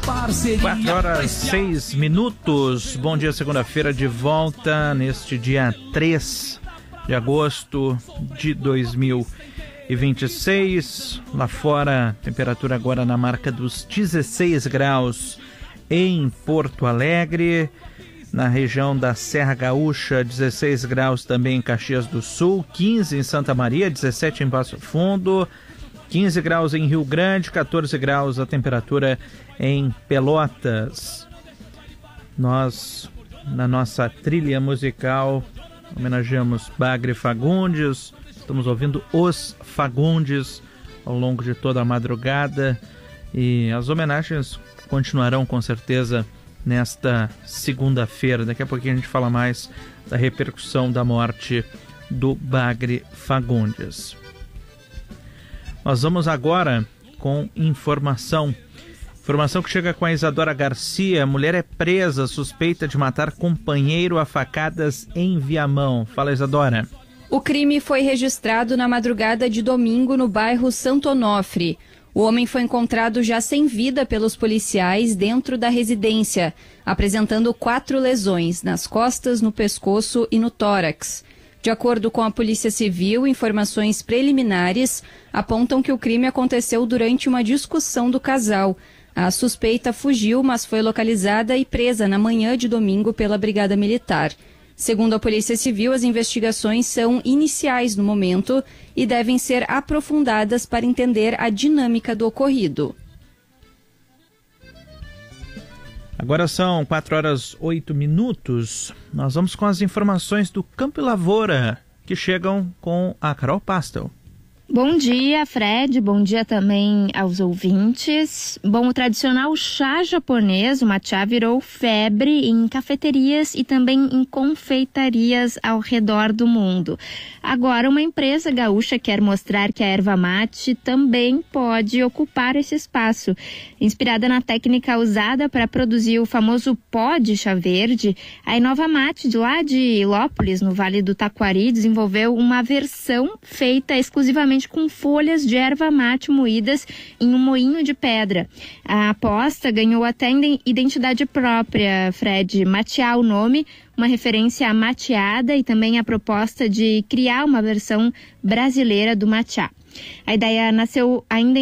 4h06. Bom dia, segunda-feira, de volta neste dia 3 de agosto de 2026. Lá fora, temperatura agora na marca dos 16 graus em Porto Alegre. Na região da Serra Gaúcha, 16 graus também em Caxias do Sul, 15 em Santa Maria, 17 em Passo Fundo, 15 graus em Rio Grande, 14 graus a temperatura em Pelotas. Nós, na nossa trilha musical, homenageamos Bagre Fagundes. Estamos ouvindo os Fagundes ao longo de toda a madrugada e as homenagens continuarão com certeza nesta segunda-feira. Daqui a pouquinho a gente fala mais da repercussão da morte do Bagre Fagundes. Nós vamos agora com informação que chega com a Isadora Garcia. Mulher é presa, suspeita de matar companheiro a facadas em Viamão. Fala, Isadora. O crime foi registrado na madrugada de domingo no bairro Santo Onofre. O homem foi encontrado já sem vida pelos policiais dentro da residência, apresentando 4 lesões nas costas, no pescoço e no tórax. De acordo com a Polícia Civil, informações preliminares apontam que o crime aconteceu durante uma discussão do casal. A suspeita fugiu, mas foi localizada e presa na manhã de domingo pela Brigada Militar. Segundo a Polícia Civil, as investigações são iniciais no momento e devem ser aprofundadas para entender a dinâmica do ocorrido. Agora são 4h08. Nós vamos com as informações do Campo e Lavoura, que chegam com a Carol Pastel. Bom dia, Fred. Bom dia também aos ouvintes. Bom, o tradicional chá japonês, o matcha, virou febre em cafeterias e também em confeitarias ao redor do mundo. Agora, uma empresa gaúcha quer mostrar que a erva mate também pode ocupar esse espaço. Inspirada na técnica usada para produzir o famoso pó de chá verde, a Inova Mate, de lá de Ilópolis, no Vale do Taquari, desenvolveu uma versão feita exclusivamente com folhas de erva mate moídas em um moinho de pedra. A aposta ganhou até identidade própria, Fred. Matear o nome, uma referência à mateada e também a proposta de criar uma versão brasileira do matcha. A ideia nasceu ainda em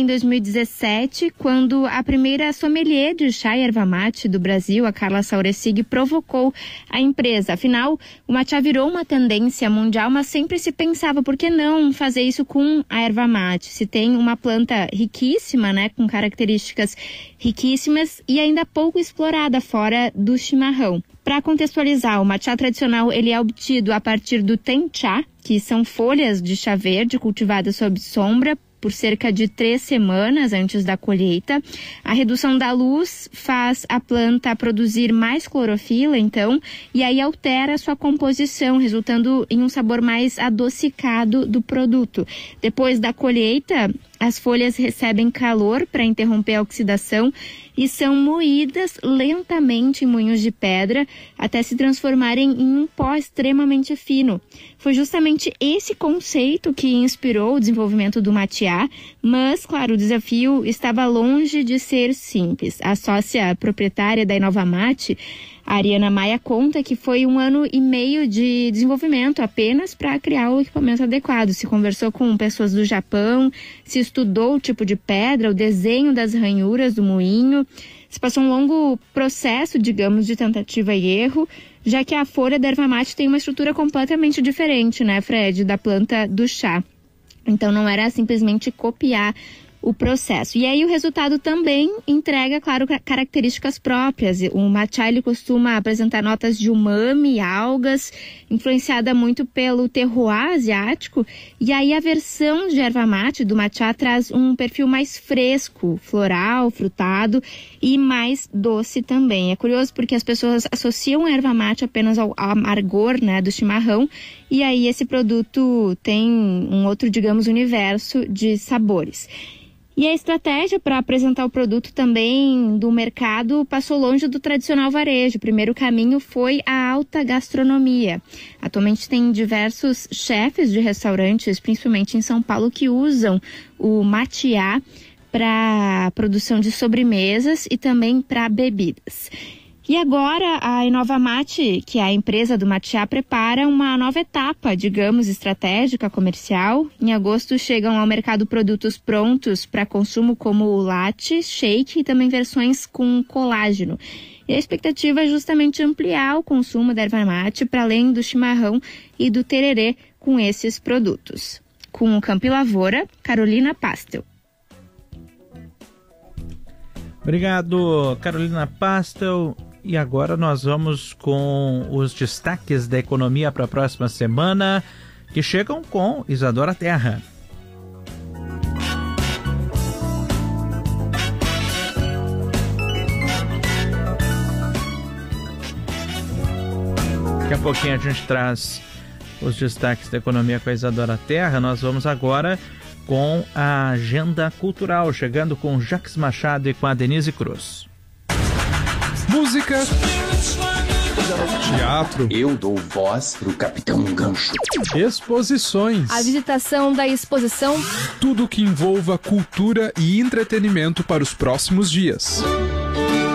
2017, quando a primeira sommelier de chá e erva mate do Brasil, a Carla Sauresig, provocou a empresa. Afinal, o matcha virou uma tendência mundial, mas sempre se pensava, por que não fazer isso com a erva mate? Se tem uma planta riquíssima, né, com características riquíssimas e ainda pouco explorada fora do chimarrão. Para contextualizar, o matcha tradicional ele é obtido a partir do tencha, que são folhas de chá verde cultivadas sob sombra por cerca de 3 semanas antes da colheita. A redução da luz faz a planta produzir mais clorofila, então, e aí altera sua composição, resultando em um sabor mais adocicado do produto. Depois da colheita, as folhas recebem calor para interromper a oxidação e são moídas lentamente em moinhos de pedra até se transformarem em um pó extremamente fino. Foi justamente esse conceito que inspirou o desenvolvimento do matcha, mas, claro, o desafio estava longe de ser simples. A sócia proprietária da Inova Mate, a Ariana Maia, conta que foi 1 ano e meio de desenvolvimento apenas para criar o equipamento adequado. Se conversou com pessoas do Japão, se estudou o tipo de pedra, o desenho das ranhuras do moinho. Se passou um longo processo, digamos, de tentativa e erro, já que a folha da erva mate tem uma estrutura completamente diferente, né, Fred, da planta do chá. Então não era simplesmente copiar o processo. E aí o resultado também entrega, claro, características próprias. O matcha ele costuma apresentar notas de umami, algas, influenciada muito pelo terroir asiático. E aí a versão de erva mate do matcha traz um perfil mais fresco, floral, frutado e mais doce também. É curioso porque as pessoas associam a erva mate apenas ao amargor, né, do chimarrão. E aí esse produto tem um outro, digamos, universo de sabores. E a estratégia para apresentar o produto também do mercado passou longe do tradicional varejo. O primeiro caminho foi a alta gastronomia. Atualmente tem diversos chefes de restaurantes, principalmente em São Paulo, que usam o matcha para produção de sobremesas e também para bebidas. E agora a Inovamate, que é a empresa do matcha, prepara uma nova etapa, digamos, estratégica comercial. Em agosto chegam ao mercado produtos prontos para consumo como o latte, shake e também versões com colágeno. E a expectativa é justamente ampliar o consumo da erva mate para além do chimarrão e do tererê com esses produtos. Com o Campo e Lavoura, Carolina Pastel. Obrigado, Carolina Pastel. E agora nós vamos com os destaques da economia para a próxima semana, que chegam com Isadora Terra. Daqui a pouquinho a gente traz os destaques da economia com a Isadora Terra. Nós vamos agora com a agenda cultural, chegando com Jacques Machado e com a Denise Cruz. Música, teatro, eu dou voz pro Capitão Gancho, exposições, a visitação da exposição, tudo que envolva cultura e entretenimento para os próximos dias.